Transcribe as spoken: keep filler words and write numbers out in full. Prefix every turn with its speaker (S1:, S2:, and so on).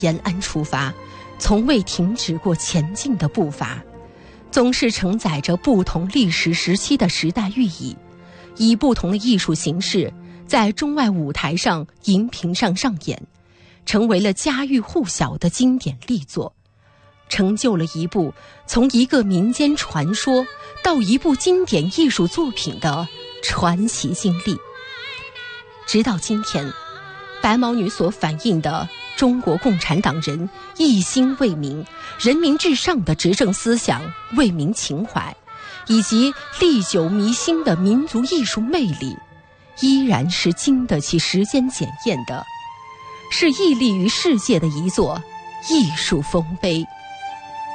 S1: 延安出发，从未停止过前进的步伐，总是承载着不同历史时期的时代寓意，以不同的艺术形式在中外舞台上、荧屏上上演，成为了家喻户晓的经典力作，成就了一部从一个民间传说到一部经典艺术作品的传奇经历。直到今天，白毛女所反映的中国共产党人一心为民、人民至上的执政思想、为民情怀，以及历久弥新的民族艺术魅力，依然是经得起时间检验的，是屹立于世界的一座艺术丰碑。